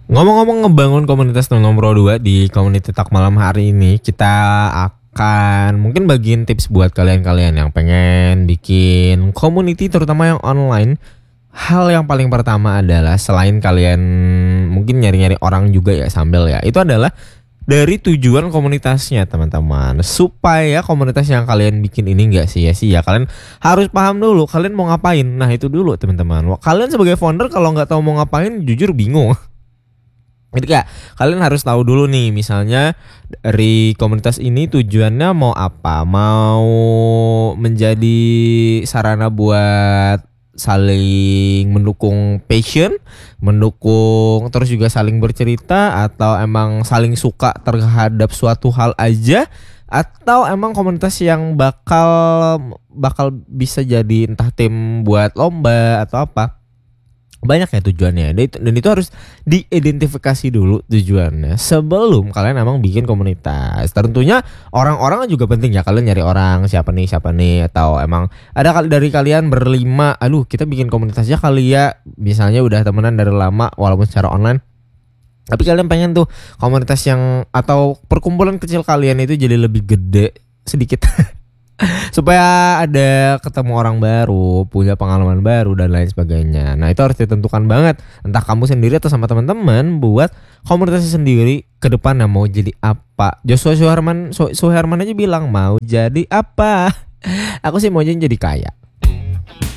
Ngomong-ngomong ngebangun komunitas nomor 2 di Community Talk malam hari ini, kita akan mungkin bagiin tips buat kalian-kalian yang pengen bikin community terutama yang online. Hal yang paling pertama adalah selain kalian mungkin nyari-nyari orang juga ya sambil ya, itu adalah dari tujuan komunitasnya teman-teman. Supaya komunitas yang kalian bikin ini gak sia-sia, kalian harus paham dulu kalian mau ngapain. Nah itu dulu teman-teman. Kalian sebagai founder kalau gak tahu mau ngapain jujur bingung. Jadi kayak kalian harus tahu dulu nih, misalnya dari komunitas ini tujuannya mau apa? Mau menjadi sarana buat saling mendukung passion, mendukung terus juga saling bercerita, atau emang saling suka terhadap suatu hal aja, atau emang komunitas yang bakal bisa jadi entah tim buat lomba atau apa. Banyak ya tujuannya, dan itu harus diidentifikasi dulu tujuannya sebelum kalian emang bikin komunitas. Tentunya orang-orang juga penting ya, kalian nyari orang siapa nih, atau emang ada kali dari kalian berlima, aduh kita bikin komunitasnya kali ya, misalnya udah temenan dari lama walaupun secara online, tapi kalian pengen tuh komunitas yang atau perkumpulan kecil kalian itu jadi lebih gede sedikit supaya ada ketemu orang baru, punya pengalaman baru dan lain sebagainya. Nah itu harus ditentukan banget, entah kamu sendiri atau sama teman-teman, buat komunitasnya sendiri ke depan mau jadi apa. Joshua Suherman aja bilang mau jadi apa. Aku sih mau jadi kaya.